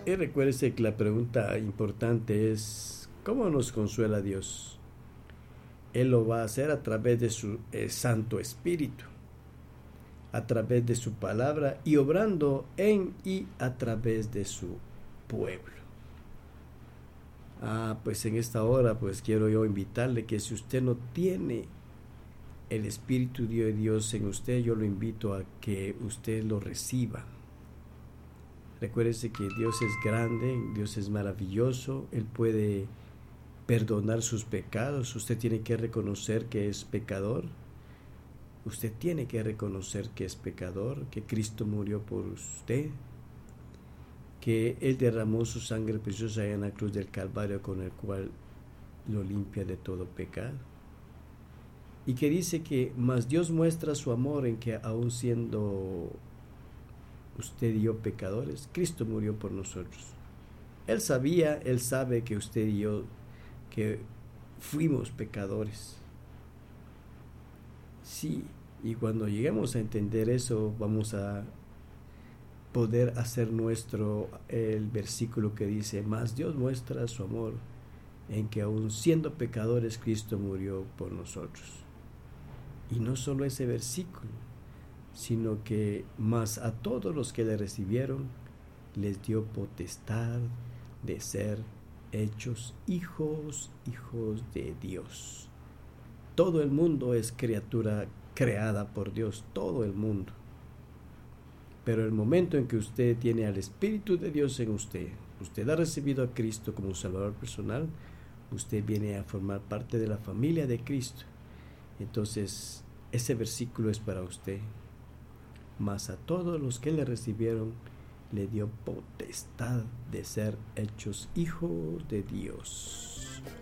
Y recuérdese que la pregunta importante es, ¿cómo nos consuela Dios? Él lo va a hacer a través de su Santo Espíritu, a través de su palabra y obrando en y a través de su pueblo. Pues en esta hora pues quiero yo invitarle que si usted no tiene el Espíritu de Dios en usted, yo lo invito a que usted lo reciba. Recuérdese que Dios es grande, Dios es maravilloso, Él puede perdonar sus pecados. Usted tiene que reconocer que es pecador. Usted tiene que reconocer que es pecador, que Cristo murió por usted, que Él derramó su sangre preciosa en la cruz del Calvario, con el cual lo limpia de todo pecado. Y que dice que más Dios muestra su amor en que aun siendo usted y yo pecadores, Cristo murió por nosotros. Él sabe que usted y yo que fuimos pecadores. Sí, y cuando lleguemos a entender eso, vamos a poder hacer nuestro el versículo que dice, mas Dios muestra su amor en que aun siendo pecadores, Cristo murió por nosotros. Y no solo ese versículo, sino que más a todos los que le recibieron, les dio potestad de ser hechos hijos de Dios. Todo el mundo es criatura creada por Dios, todo el mundo. Pero el momento en que usted tiene al Espíritu de Dios en usted, usted ha recibido a Cristo como Salvador personal, usted viene a formar parte de la familia de Cristo. Entonces, ese versículo es para usted. Mas a todos los que le recibieron, le dio potestad de ser hechos hijos de Dios.